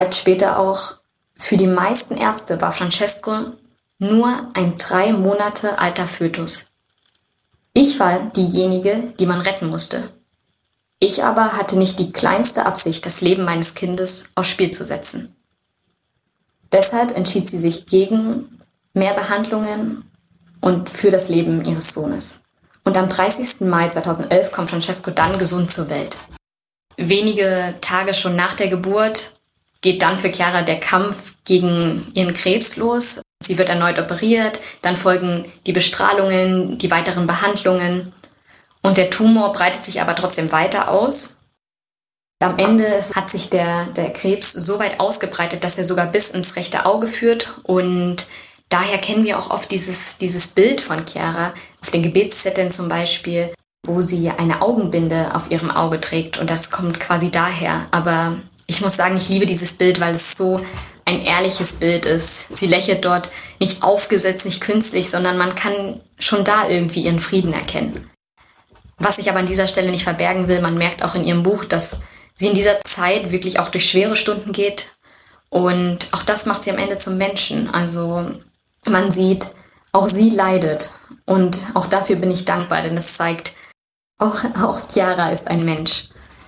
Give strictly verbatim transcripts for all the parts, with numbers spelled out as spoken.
Später auch, für die meisten Ärzte war Francesco nur ein drei Monate alter Fötus. Ich war diejenige, die man retten musste. Ich aber hatte nicht die kleinste Absicht, das Leben meines Kindes aufs Spiel zu setzen. Deshalb entschied sie sich gegen mehr Behandlungen und für das Leben ihres Sohnes. Und am dreißigsten Mai zweitausendelf kommt Francesco dann gesund zur Welt. Wenige Tage schon nach der Geburt geht dann für Chiara der Kampf gegen ihren Krebs los. Sie wird erneut operiert, dann folgen die Bestrahlungen, die weiteren Behandlungen und der Tumor breitet sich aber trotzdem weiter aus. Am Ende hat sich der, der Krebs so weit ausgebreitet, dass er sogar bis ins rechte Auge führt und daher kennen wir auch oft dieses, dieses Bild von Chiara auf den Gebetszetteln zum Beispiel, wo sie eine Augenbinde auf ihrem Auge trägt und das kommt quasi daher. Aber ich muss sagen, ich liebe dieses Bild, weil es so ein ehrliches Bild ist. Sie lächelt dort nicht aufgesetzt, nicht künstlich, sondern man kann schon da irgendwie ihren Frieden erkennen. Was ich aber an dieser Stelle nicht verbergen will, man merkt auch in ihrem Buch, dass sie in dieser Zeit wirklich auch durch schwere Stunden geht und auch das macht sie am Ende zum Menschen. Also man sieht, auch sie leidet und auch dafür bin ich dankbar, denn es zeigt, auch, auch Chiara ist ein Mensch.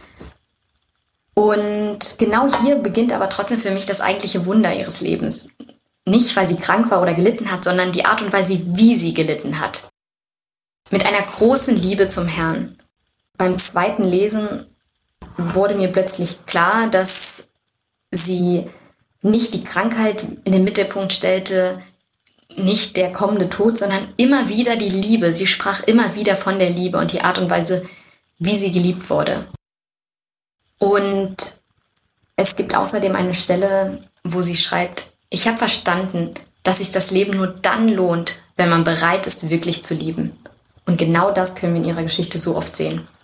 Und genau hier beginnt aber trotzdem für mich das eigentliche Wunder ihres Lebens. Nicht, weil sie krank war oder gelitten hat, sondern die Art und Weise, wie sie gelitten hat. Mit einer großen Liebe zum Herrn. Beim zweiten Lesen wurde mir plötzlich klar, dass sie nicht die Krankheit in den Mittelpunkt stellte, nicht der kommende Tod, sondern immer wieder die Liebe. Sie sprach immer wieder von der Liebe und die Art und Weise, wie sie geliebt wurde. Und es gibt außerdem eine Stelle, wo sie schreibt, ich habe verstanden, dass sich das Leben nur dann lohnt, wenn man bereit ist, wirklich zu lieben. Und genau das können wir in ihrer Geschichte so oft sehen.